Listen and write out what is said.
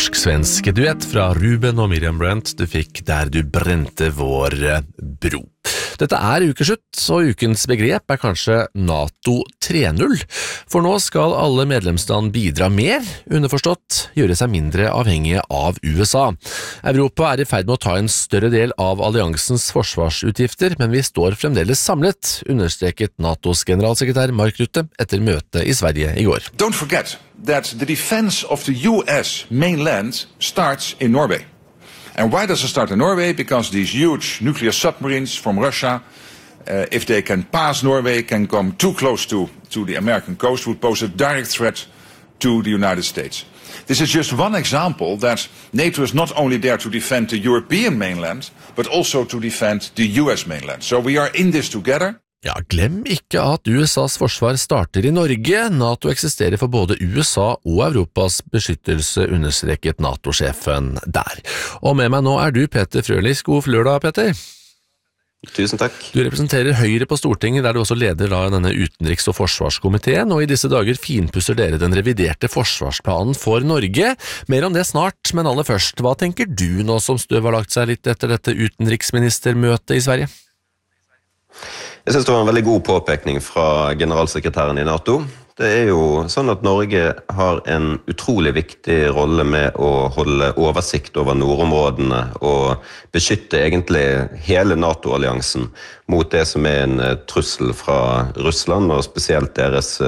norsk-svenske duett fra Ruben og Miriam Brent du fikk Der du brente vår bro. Dette ukeslutt, og ukens begrep kanskje NATO 3.0, for nå skal alle medlemsland bidra mer, underforstått gjøre seg mindre avhengige av USA. Europa I ferd med å ta en større del av alliansens forsvarsutgifter, men vi står fremdeles samlet, understreket NATOs generalsekretær Mark Rutte etter møte I Sverige I går. Don't forget that the defense of the US mainland starts in Norway. And why does it start in Norway? Because these huge nuclear submarines from Russia, if they can pass Norway, can come too close to the American coast, would pose a direct threat to the United States. This is just one example that NATO is not only there to defend the European mainland, but also to defend the US mainland. So we are in this together. Ja, glem ikke at USAs forsvar starter I Norge. NATO eksisterer for både USA og Europas beskyttelse, understreket NATO-sjefen der. Og med meg nå du Peter Frølich. God lørdag, Peter. Tusen takk. Du representerer Høyre på Stortinget, der du også leder denne utenriks- og forsvarskomiteen, og I disse dager finpusser dere den reviderte forsvarsplanen for Norge. Mer om det snart, men aller først, hva tenker du nå som støv har lagt seg litt etter dette utenriksministermøtet I Sverige? Jeg synes det var en veldig god påpekning fra generalsekretæren I NATO. Det jo sånn at Norge har en utrolig viktig rolle med å holde oversikt over nordområdene og beskytte egentlig hele NATO-alliansen mot det som en trussel fra Russland, og spesielt deres